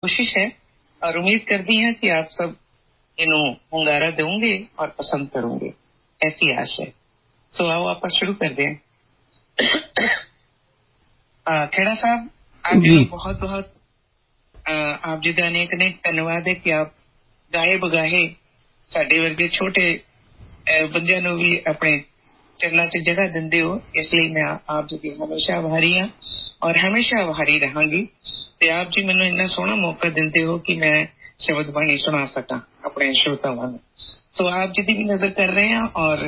कोशिश है और उम्मीद करती हैं कि आप सब इन्हों हुंगारा दोगे और पसंद करोगे, ऐसी आश है। सो आओ आप शुरू कर दें। खेड़ा साहब, आप जी बहुत बहुत आप जी का अनेक अनेक धन्यवाद है कि आप गाए बगाहे साडे वर्गे छोटे बंदियां नूं भी अपने चरणों च जगह दिंदे हो, इसलिए मैं आप जी की हमेशा आभारी हाँ और हमेशा आभारी रहांगी। ते आप जी मैनूं इन्ना सोहना मौका दिंदे हो कि मैं शब्द बाणी सुना सका अपने श्रोतावां नूं। सो आप जी की भी नजर कर रहे हैं और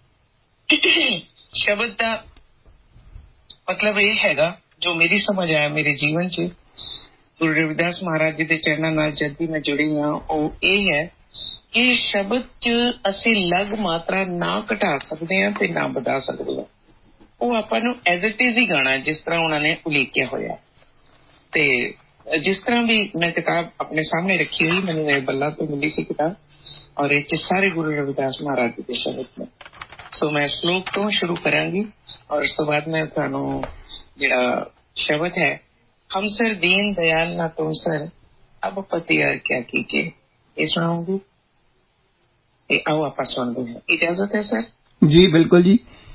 शब्द का मतलब ये हैगा जो मेरी समझ आया मेरे जीवन च गुरु रविदास महाराज जी के चरणों नाल जद भी मैं जुड़ी हाँ वो ये है कि शब्द च असीं लग मात्रा ना घटा सकते हैं ते ना बढ़ा सकते हैं। वो आपां नूं एज इट इज ही गाना जिस तरह उन्होंने उलीकिया होया। ते जिस तरह भी मैं किताब अपने सामने रखी हुई, मैंने ये बल्ला तो मिली सी किताब और ये सारे गुरु रविदास महाराज जी के शब्द में। सो मैं श्लोक तो शुरू करांगी और उस तो बाद मैं तुहानू जिहड़ा शब्द है, हम सर दीन दयाल ना तुम सर अब पतियार क्या कीजिए, ये सुनाऊंगी। आओ आप सुनते हैं, इजाजत है सर? जी बिल्कुल जी।